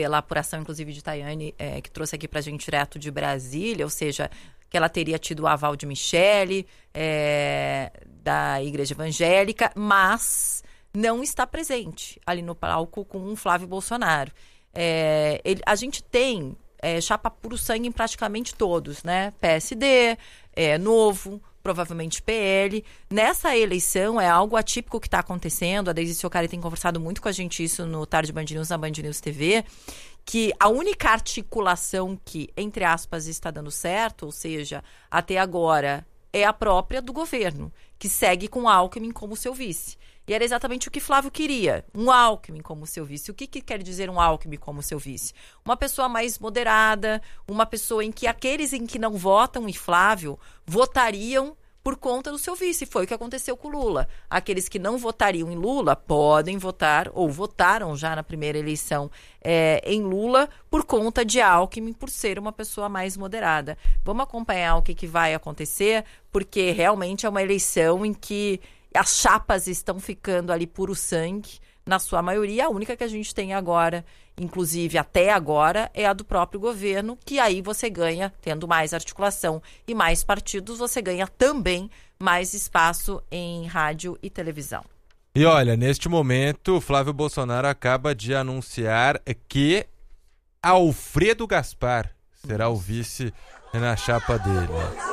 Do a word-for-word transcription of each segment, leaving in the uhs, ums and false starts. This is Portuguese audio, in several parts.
pela apuração, inclusive, de Tayane, é, que trouxe aqui pra gente direto de Brasília, ou seja, que ela teria tido o aval de Michele, é, da Igreja Evangélica, mas não está presente ali no palco com o Flávio Bolsonaro. É, ele, a gente tem é, chapa puro sangue em praticamente todos, né? P S D, é, Novo, provavelmente P L. Nessa eleição é algo atípico que está acontecendo. A Deise Ciocari tem conversado muito com a gente isso no Tarde Band News, na Band News T V, que a única articulação que, entre aspas, está dando certo, ou seja, até agora, é a própria do governo, que segue com Alckmin como seu vice. E era exatamente o que Flávio queria, um Alckmin como seu vice. O que, que quer dizer um Alckmin como seu vice? Uma pessoa mais moderada, uma pessoa em que aqueles em que não votam em Flávio votariam por conta do seu vice. Foi o que aconteceu com Lula. Aqueles que não votariam em Lula podem votar, ou votaram já na primeira eleição é, em Lula, por conta de Alckmin, por ser uma pessoa mais moderada. Vamos acompanhar o que, que vai acontecer, porque realmente é uma eleição em que as chapas estão ficando ali puro sangue, na sua maioria. A única que a gente tem agora, inclusive até agora, é a do próprio governo, que aí você ganha, tendo mais articulação e mais partidos, você ganha também mais espaço em rádio e televisão. E olha, neste momento, Flávio Bolsonaro acaba de anunciar que Alfredo Gaspar será o vice na chapa dele.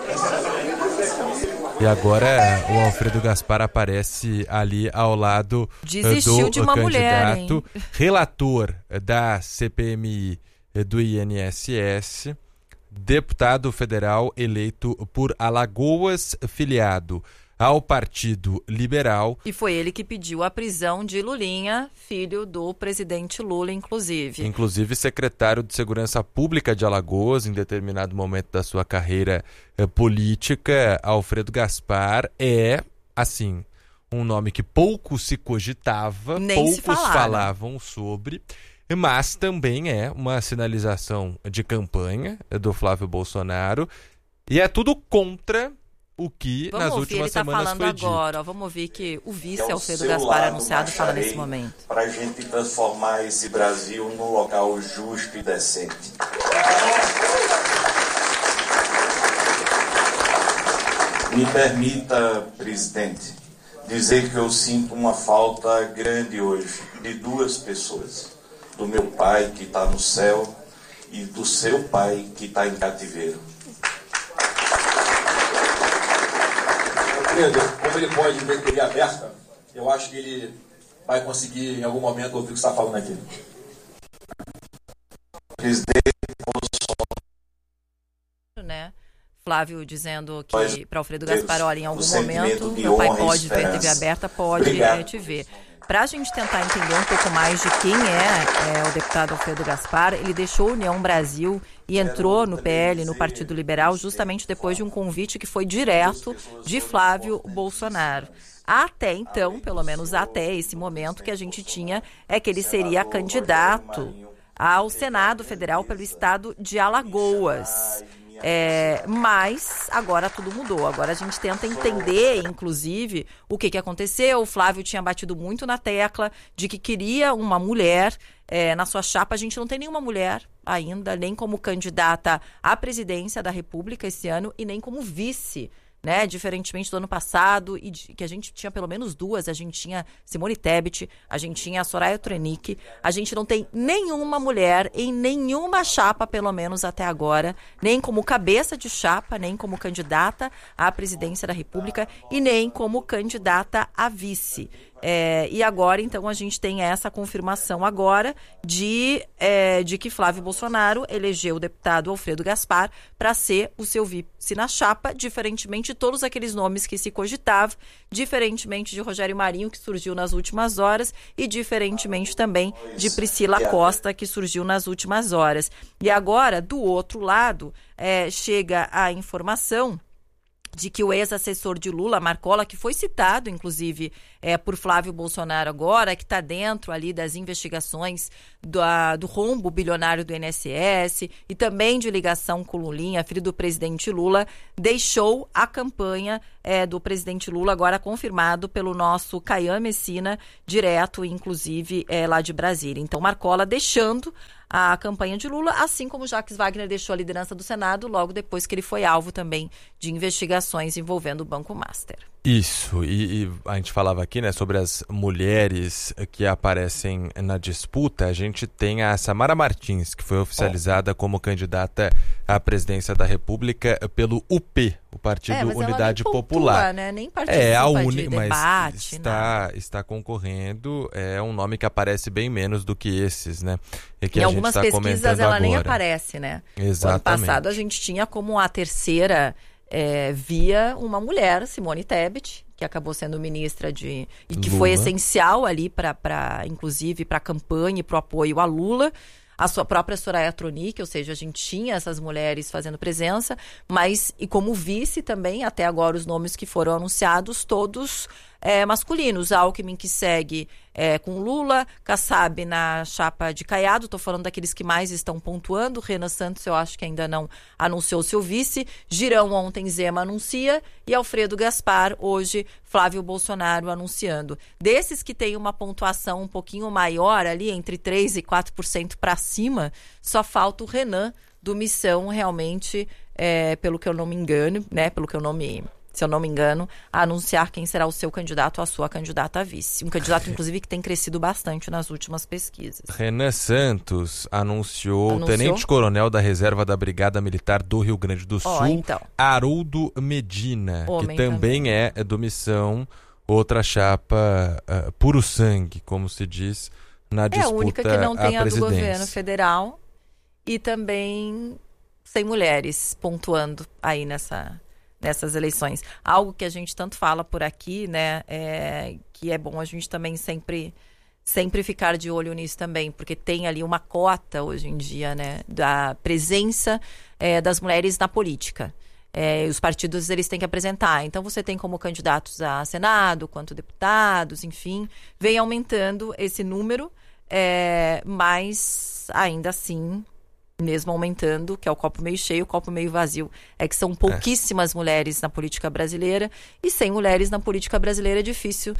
E agora o Alfredo Gaspar aparece ali ao lado Desistiu do de uma candidato, mulher, relator da C P M I do I N S S, deputado federal eleito por Alagoas, filiado ao Partido Liberal. E foi ele que pediu a prisão de Lulinha, filho do presidente Lula, inclusive. Inclusive secretário de Segurança Pública de Alagoas, em determinado momento da sua carreira eh, política, Alfredo Gaspar é, assim, um nome que pouco se cogitava, Nem poucos se falaram. falavam sobre, mas também é uma sinalização de campanha do Flávio Bolsonaro, e é tudo contra o que Vamos nas ouvir, últimas ele tá semanas falando foi dito. agora, ó, vamos ouvir que o vice É o Alfredo seu Gaspar lado, anunciado fala Macharei, nesse momento. para a gente transformar esse Brasil num local justo e decente. Me permita, presidente, dizer que eu sinto uma falta grande hoje de duas pessoas. Do meu pai, que está no céu, e do seu pai, que está em cativeiro. Pedro, como ele pode ver T V aberta, eu acho que ele vai conseguir em algum momento ouvir o que você está falando aqui. Presidente Né? Flávio dizendo que para Alfredo Deus, Gaspar, olha, em algum o sentimento momento de meu pai honra e pode ver T V esperança. aberta, pode Obrigado. é, te ver. Para a gente tentar entender um pouco mais de quem é, é o deputado Alfredo Gaspar, ele deixou a União Brasil e entrou no P L, no Partido Liberal, justamente depois de um convite que foi direto de Flávio Bolsonaro. Até então, pelo menos até esse momento, que a gente tinha é que ele seria candidato ao Senado Federal pelo estado de Alagoas. É, mas agora tudo mudou. Agora a gente tenta entender, inclusive, o que, que aconteceu. O Flávio tinha batido muito na tecla de que queria uma mulher é, na sua chapa. A gente não tem nenhuma mulher ainda, nem como candidata à presidência da República esse ano e nem como vice, né? Diferentemente do ano passado, e de, que a gente tinha pelo menos duas. A gente tinha Simone Tebet, a gente tinha a Soraya Tronic. A gente não tem nenhuma mulher em nenhuma chapa, pelo menos até agora, nem como cabeça de chapa, nem como candidata à presidência da República e nem como candidata a vice. É, e agora, então, a gente tem essa confirmação agora de, é, de que Flávio Bolsonaro elegeu o deputado Alfredo Gaspar para ser o seu vice na chapa, diferentemente de todos aqueles nomes que se cogitavam, diferentemente de Rogério Marinho, que surgiu nas últimas horas, e diferentemente também de Priscila Costa, que surgiu nas últimas horas. E agora, do outro lado, é, chega a informação de que o ex-assessor de Lula, Marcola, que foi citado, inclusive, é, por Flávio Bolsonaro agora, que está dentro ali das investigações do, a, do rombo bilionário do I N S S e também de ligação com Lulinha, filho do presidente Lula, deixou a campanha é, do presidente Lula, agora confirmado pelo nosso Caian Messina, direto, inclusive, é, lá de Brasília. Então, Marcola deixando a campanha de Lula, assim como Jacques Wagner deixou a liderança do Senado logo depois que ele foi alvo também de investigações envolvendo o Banco Master. Isso, e, e a gente falava aqui, né, sobre as mulheres que aparecem na disputa. A gente tem a Samara Martins, que foi oficializada oh. como candidata à presidência da República pelo U P, o Partido é, mas Unidade ela nem Popular. Pontua, né? Nem participa é, a de uni... debate. Mas está, está concorrendo, é um nome que aparece bem menos do que esses, né? E que em a algumas gente tá pesquisas ela agora. nem aparece, né? Exatamente. No ano passado a gente tinha como a terceira é, via uma mulher, Simone Tebet, que acabou sendo ministra de... e que Lula. Foi essencial ali para, inclusive, para a campanha e para o apoio a Lula. A sua própria Soraya Tronic, ou seja, a gente tinha essas mulheres fazendo presença, mas e como vice também, até agora os nomes que foram anunciados, todos é, masculinos. Alckmin que segue é, com Lula, Kassab na chapa de Caiado, estou falando daqueles que mais estão pontuando, Renan Santos eu acho que ainda não anunciou seu vice, Girão ontem Zema anuncia e Alfredo Gaspar hoje Flávio Bolsonaro anunciando. Desses que têm uma pontuação um pouquinho maior ali, entre três por cento e quatro por cento para cima, só falta o Renan do Missão realmente, é, pelo que eu não me engano, né, pelo que eu não me... se eu não me engano, a anunciar quem será o seu candidato ou a sua candidata a vice. Um candidato, inclusive, que tem crescido bastante nas últimas pesquisas. Renan Santos anunciou, anunciou? o tenente-coronel da reserva da Brigada Militar do Rio Grande do Sul, oh, então. Haroldo Medina, Homem que também, também é do Missão, outra chapa uh, puro sangue, como se diz, na disputa à presidência. É a única que não tem a do governo federal e também sem mulheres pontuando aí nessa... nessas eleições. Algo que a gente tanto fala por aqui, né, é, que é bom a gente também sempre, sempre ficar de olho nisso também, porque tem ali uma cota hoje em dia, né, da presença é, das mulheres na política. É, os partidos eles têm que apresentar. Então você tem como candidatos a Senado, quanto deputados, enfim, vem aumentando esse número, é, mas ainda assim... mesmo aumentando, que é o copo meio cheio, o copo meio vazio, é que são pouquíssimas é. mulheres na política brasileira, e sem mulheres na política brasileira é difícil,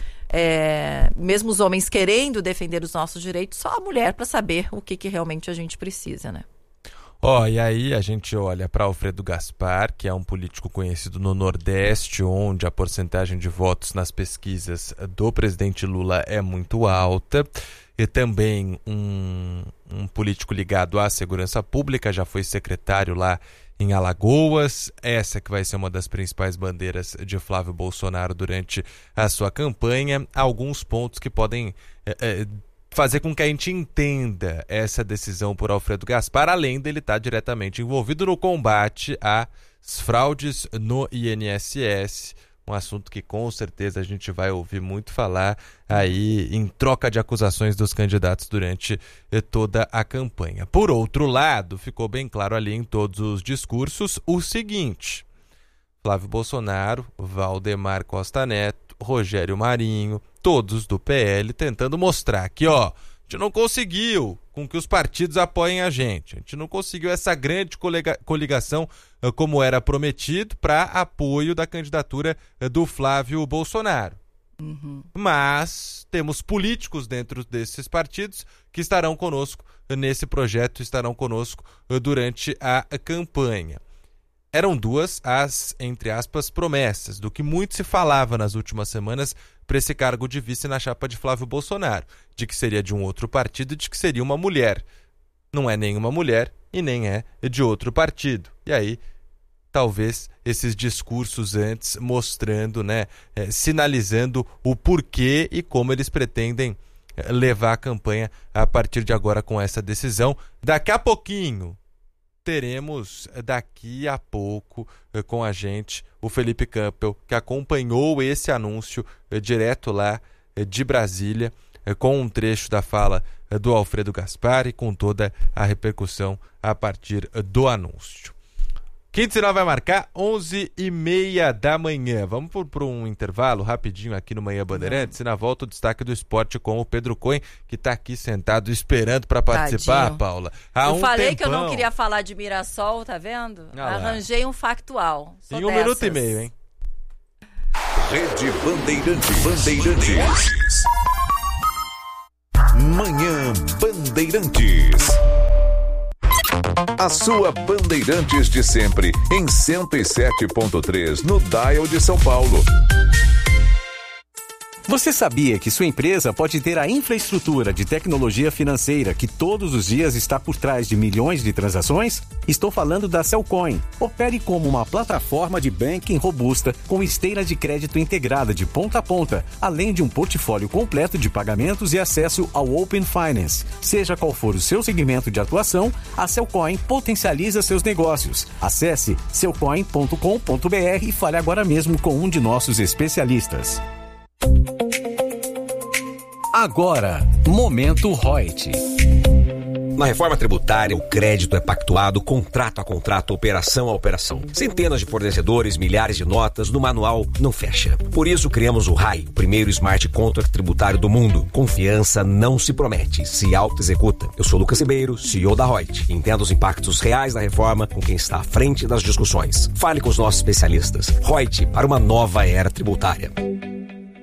é, mesmo os homens querendo defender os nossos direitos, só a mulher para saber o que, que realmente a gente precisa, né? Ó, oh, e aí a gente olha para Alfredo Gaspar, que é um político conhecido no Nordeste, onde a porcentagem de votos nas pesquisas do presidente Lula é muito alta, e também um, um político ligado à segurança pública, já foi secretário lá em Alagoas, essa que vai ser uma das principais bandeiras de Flávio Bolsonaro durante a sua campanha. Alguns pontos que podem é, é, fazer com que a gente entenda essa decisão por Alfredo Gaspar, além dele estar diretamente envolvido no combate às fraudes no I N S S, um assunto que com certeza a gente vai ouvir muito falar aí em troca de acusações dos candidatos durante toda a campanha. Por outro lado, ficou bem claro ali em todos os discursos o seguinte: Flávio Bolsonaro, Valdemar Costa Neto, Rogério Marinho, todos do P L tentando mostrar que, ó, a gente não conseguiu com que os partidos apoiem a gente. A gente não conseguiu essa grande coligação como era prometido para apoio da candidatura do Flávio Bolsonaro. Uhum. Mas temos políticos dentro desses partidos que estarão conosco nesse projeto, estarão conosco durante a campanha. Eram duas as, entre aspas, promessas do que muito se falava nas últimas semanas para esse cargo de vice na chapa de Flávio Bolsonaro, de que seria de um outro partido e de que seria uma mulher. Não é nenhuma mulher e nem é de outro partido. E aí, talvez esses discursos antes mostrando, né, é, sinalizando o porquê e como eles pretendem levar a campanha a partir de agora com essa decisão. Daqui a pouquinho teremos daqui a pouco com a gente o Felipe Campbell, que acompanhou esse anúncio direto lá de Brasília, com um trecho da fala do Alfredo Gaspar e com toda a repercussão a partir do anúncio. Quinto sinal vai marcar onze e meia da manhã. Vamos por, um intervalo rapidinho aqui no Manhã Bandeirantes. E na volta o destaque do esporte com o Pedro Cohen, que está aqui sentado esperando para participar, Tadinho. Paula. Há eu um falei tempão. que eu não queria falar de Mirassol, tá vendo? Ah, Arranjei um factual. Sou em um dessas. minuto e meio, hein? Rede Bandeirantes. Bandeirantes. Manhã Bandeirantes. A sua Bandeirantes de sempre, em cento e sete ponto três, no Dial de São Paulo. Você sabia que sua empresa pode ter a infraestrutura de tecnologia financeira que todos os dias está por trás de milhões de transações? Estou falando da Cellcoin. Opere como uma plataforma de banking robusta com esteira de crédito integrada de ponta a ponta, além de um portfólio completo de pagamentos e acesso ao Open Finance. Seja qual for o seu segmento de atuação, a Cellcoin potencializa seus negócios. Acesse cellcoin ponto com ponto b r e fale agora mesmo com um de nossos especialistas. Agora, Momento Reut. Na reforma tributária, o crédito é pactuado contrato a contrato, operação a operação. Centenas de fornecedores, milhares de notas, no manual não fecha. Por isso, criamos o R A I, o primeiro smart contract tributário do mundo. Confiança não se promete, se auto-executa. Eu sou Lucas Ribeiro, C E O da Reut. Entenda os impactos reais da reforma com quem está à frente das discussões. Fale com os nossos especialistas. Reut, para uma nova era tributária.